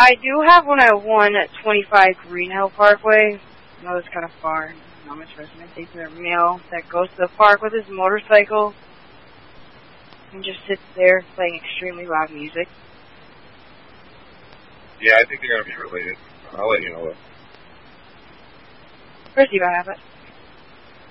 I do have one at 125 Green Hill Parkway. I know it's kind of far. Not much person I take their mail that goes to the park with his motorcycle and just sits there playing extremely loud music. Yeah, I think they're going to be related. I'll let you know. First, you have it.